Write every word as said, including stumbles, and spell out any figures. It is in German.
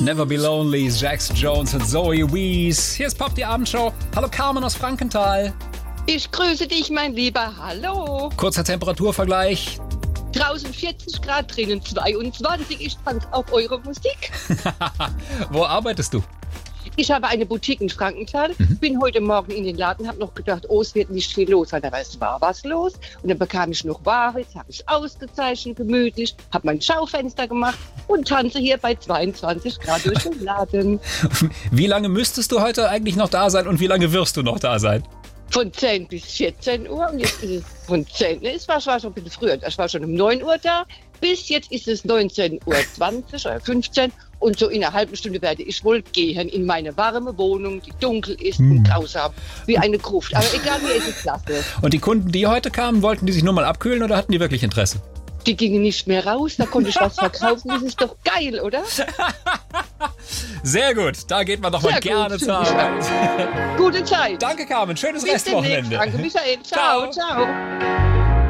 Never Be Lonely, Jax Jones und Zoe Wees. Hier ist Pop, die Abendshow. Hallo Carmen aus Frankenthal. Ich grüße dich, mein Lieber. Hallo. Kurzer Temperaturvergleich. Draußen vierzig Grad, drinnen zweiundzwanzig. Ich tanze auf eure Musik. Wo arbeitest du? Ich habe eine Boutique in Frankenthal. Mhm. Bin heute Morgen in den Laden, habe noch gedacht, oh, es wird nicht viel los sein. Aber es war was los. Und dann bekam ich noch Ware. Jetzt habe ich ausgezeichnet, gemütlich, habe mein Schaufenster gemacht und tanze hier bei zweiundzwanzig Grad durch den Laden. Wie lange müsstest du heute eigentlich noch da sein und wie lange wirst du noch da sein? Von zehn bis vierzehn Uhr und jetzt ist es von zehn, ne, es war, es war schon ein bisschen früher, ich war schon um neun Uhr da, bis jetzt ist es neunzehn Uhr zwanzig oder fünfzehn und so in einer halben Stunde werde ich wohl gehen in meine warme Wohnung, die dunkel ist hm. und grausam, wie eine Gruft, aber egal, mir ist es klasse. Und die Kunden, die heute kamen, wollten die sich nur mal abkühlen oder hatten die wirklich Interesse? Die gingen nicht mehr raus, da konnte ich was verkaufen, das ist doch geil, oder? Sehr gut, da geht man doch mal gerne zur Arbeit. Gute Zeit. Danke, Carmen, schönes Bis Restwochenende. demnächst. Danke, Michael. Ciao, ciao. ciao.